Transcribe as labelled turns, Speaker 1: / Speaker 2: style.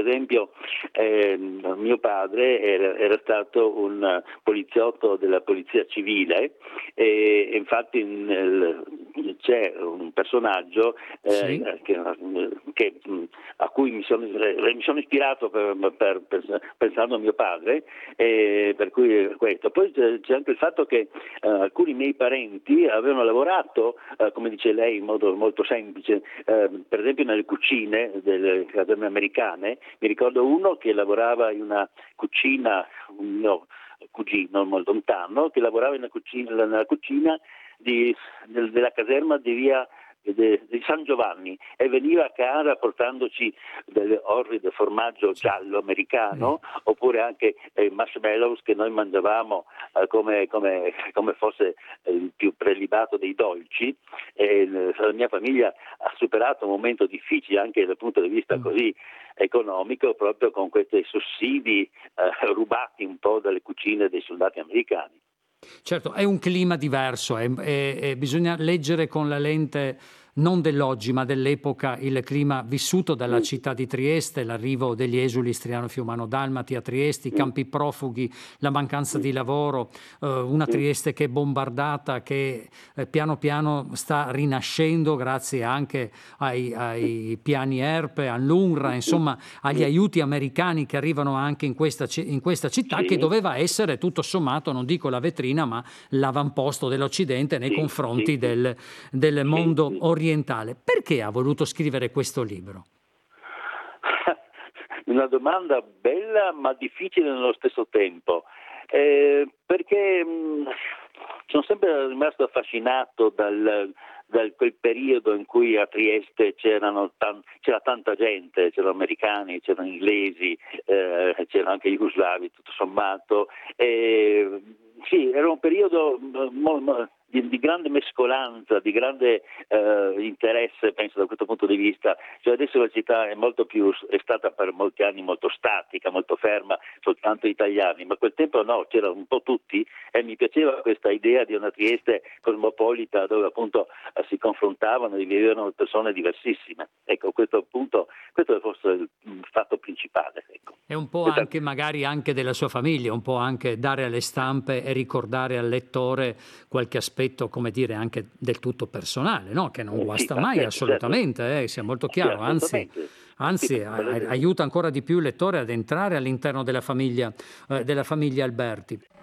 Speaker 1: esempio mio padre era stato un poliziotto della polizia civile e infatti c'è un personaggio
Speaker 2: Sì.
Speaker 1: a cui mi sono ispirato pensando a mio padre, per cui questo. Poi c'è anche il fatto che alcuni miei parenti avevano lavorato, come dice lei, in modo molto semplice, per esempio nelle cucine delle caserme americane. Mi ricordo uno che lavorava in una cucina, un mio cugino molto lontano, che lavorava nella cucina della caserma di via di San Giovanni e veniva a casa portandoci delle orride formaggio giallo americano, oppure anche marshmallows che noi mangiavamo come fosse il più prelibato dei dolci. La mia famiglia ha superato un momento difficile anche dal punto di vista così economico, proprio con questi sussidi rubati un po' dalle cucine dei soldati americani.
Speaker 2: Certo, è un clima diverso, bisogna leggere con la lente non dell'oggi ma dell'epoca il clima vissuto dalla città di Trieste, l'arrivo degli esuli istriano-fiumano-dalmati a Trieste, i campi profughi, la mancanza di lavoro, una Trieste che è bombardata, che piano piano sta rinascendo grazie anche ai piani ERP, all'UNRWA, insomma agli aiuti americani che arrivano anche in questa città, che doveva essere tutto sommato, non dico la vetrina, ma l'avamposto dell'Occidente nei confronti del mondo orientale. Perché ha voluto scrivere questo libro?
Speaker 1: Una domanda bella ma difficile nello stesso tempo, perché sono sempre rimasto affascinato da quel periodo in cui a Trieste c'era tanta gente, c'erano americani, c'erano inglesi, c'erano anche jugoslavi tutto sommato. Sì, era un periodo di grande mescolanza, di grande interesse, penso da questo punto di vista. Cioè adesso la città è stata per molti anni molto statica, molto ferma, soltanto italiani, ma a quel tempo no, c'erano un po' tutti e mi piaceva questa idea di una Trieste cosmopolita dove appunto si confrontavano e vivevano persone diversissime. Ecco, questo è forse il fatto principale. Ecco.
Speaker 2: È un po' anche magari anche della sua famiglia, un po' anche dare alle stampe e ricordare al lettore qualche aspetto, come dire, anche del tutto personale, no? Che non guasta mai, assolutamente, sia molto chiaro, anzi aiuta ancora di più il lettore ad entrare all'interno della famiglia Alberti.